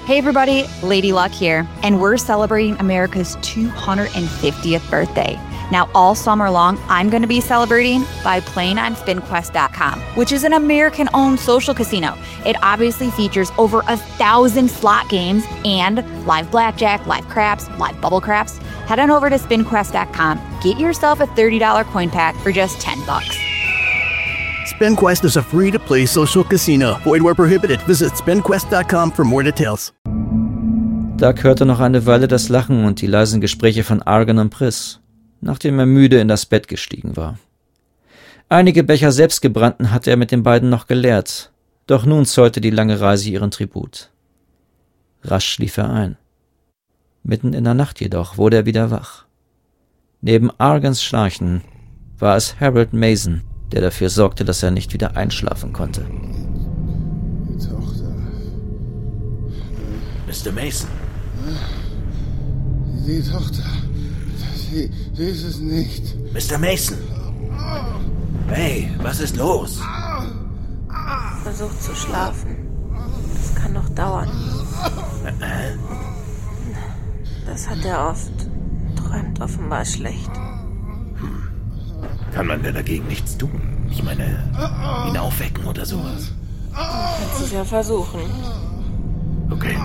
Hey everybody, Lady Luck here, and we're celebrating America's 250th birthday. Now all summer long, I'm going to be celebrating by playing on SpinQuest.com, which is an American-owned social casino. It obviously features over 1,000 slot games and live blackjack, live craps, live bubble craps. Head on over to SpinQuest.com, get yourself a $30 coin pack for just $10. SpinQuest is a free-to-play social casino. Void where prohibited. Visit SpinQuest.com for more details. Doug hörte noch eine Weile das Lachen und die leisen Gespräche von Argon und Pris, nachdem er müde in das Bett gestiegen war. Einige Becher selbstgebrannten hatte er mit den beiden noch geleert, doch nun zollte die lange Reise ihren Tribut. Rasch schlief er ein. Mitten in der Nacht jedoch wurde er wieder wach. Neben Argons Schnarchen war es Harold Mason, der dafür sorgte, dass er nicht wieder einschlafen konnte. Die Tochter. Mr. Mason. Die Tochter. Sie ist es nicht. Mr. Mason. Hey, was ist los? Versucht zu schlafen. Das kann noch dauern. Das hat er oft. Träumt offenbar schlecht. Kann man denn dagegen nichts tun? Ich meine, ihn aufwecken oder sowas? Kannst es ja versuchen. Okay.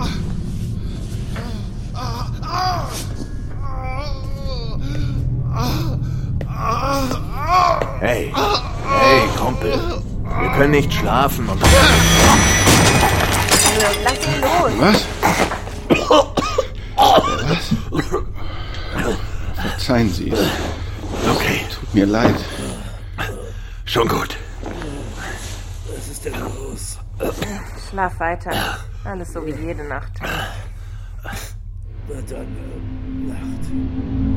Hey, Kumpel. Wir können nicht schlafen und... Lass ihn los. Was? Verzeihen Sie. Okay. Tut mir leid. Schon gut. Was ist denn los? Schlaf weiter. Alles so wie jede Nacht. Na dann, Nacht.